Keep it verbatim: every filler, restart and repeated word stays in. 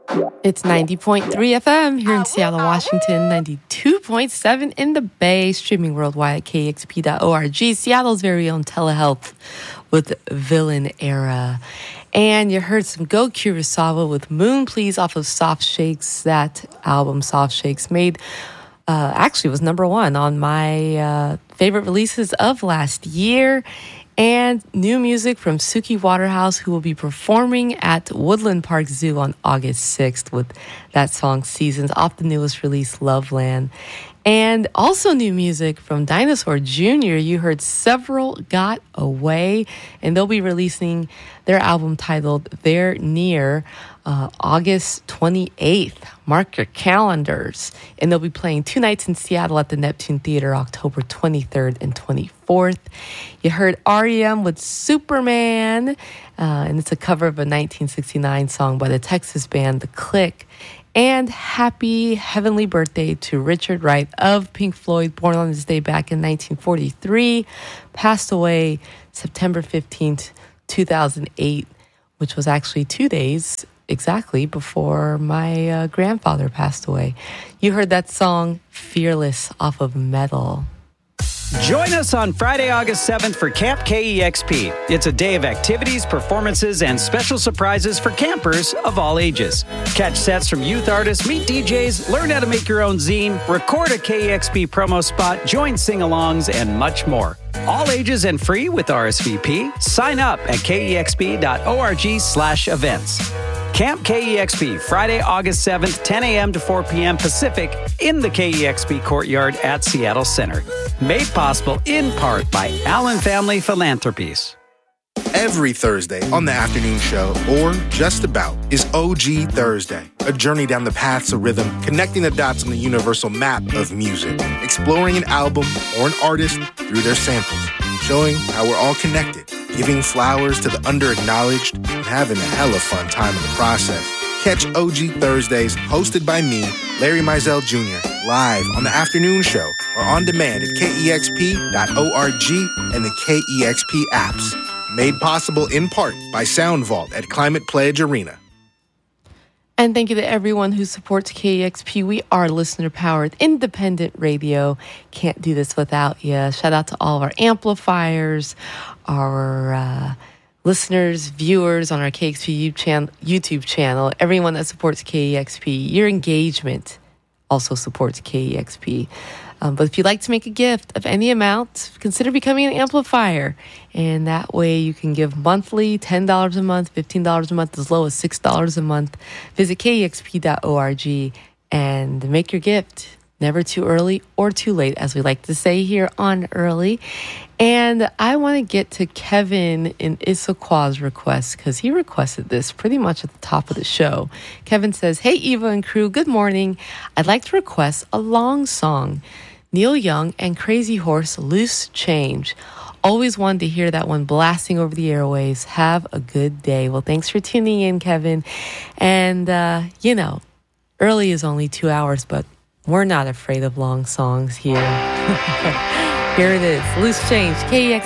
It's ninety point three F M here in Seattle, Washington, ninety-two point seven in the Bay, streaming worldwide at K E X P dot org, Seattle's very own telehealth with Villain Era. And you heard some Go Kurosawa with Moon Please off of Soft Shakes. That album, Soft Shakes, made uh, actually was number one on my uh, favorite releases of last year. And new music from Suki Waterhouse, who will be performing at Woodland Park Zoo on August sixth with that song Seasons off the newest release, Loveland. And also new music from Dinosaur Junior You heard Several Got Away, and they'll be releasing their album titled They're Near uh, August twenty-eighth. Mark your calendars. And they'll be playing two nights in Seattle at the Neptune Theater, October twenty-third and twenty-fourth. You heard R E M with Superman, uh, and it's a cover of a nineteen sixty-nine song by the Texas band The Click. And happy heavenly birthday to Richard Wright of Pink Floyd, born on this day back in nineteen forty-three, passed away September fifteenth, two thousand eight, which was actually two days exactly before my uh, grandfather passed away. You heard that song Fearless off of Metal. Join us on Friday, August seventh for Camp K E X P. It's a day of activities, performances, and special surprises for campers of all ages. Catch sets from youth artists, meet D Js, learn how to make your own zine, record a K E X P promo spot, join sing-alongs, and much more. All ages and free with R S V P. Sign up at K E X P dot org slash events. Camp K E X P, Friday, August seventh, ten a.m. to four p.m. Pacific in the K E X P courtyard at Seattle Center. Made possible in part by Allen Family Philanthropies. Every Thursday on the afternoon show, or just about, is O G Thursday, a journey down the paths of rhythm, connecting the dots on the universal map of music, exploring an album or an artist through their samples, showing how we're all connected, giving flowers to the under-acknowledged, and having a hella fun time in the process. Catch O G Thursdays, hosted by me, Larry Mizell Junior, live on the afternoon show or on demand at K E X P dot org and the K E X P apps. Made possible in part by Sound Vault at Climate Pledge Arena. And thank you to everyone who supports K E X P. We are listener-powered, independent radio. Can't do this without you. Shout out to all of our amplifiers, our uh, listeners, viewers on our K E X P YouTube channel, everyone that supports K E X P. Your engagement also supports K E X P. Um, but if you'd like to make a gift of any amount, consider becoming an amplifier. And that way you can give monthly, ten dollars a month, fifteen dollars a month, as low as six dollars a month. Visit K E X P dot org and make your gift. Never too early or too late, as we like to say here on Early. And I want to get to Kevin in Issaquah's request, because he requested this pretty much at the top of the show. Kevin says, "Hey, Eva and crew, good morning. I'd like to request a long song. Neil Young and Crazy Horse, Loose Change. Always wanted to hear that one blasting over the airwaves. Have a good day." Well, thanks for tuning in, Kevin. And, uh, you know, Early is only two hours, but we're not afraid of long songs here. Here it is, Loose Change, K E X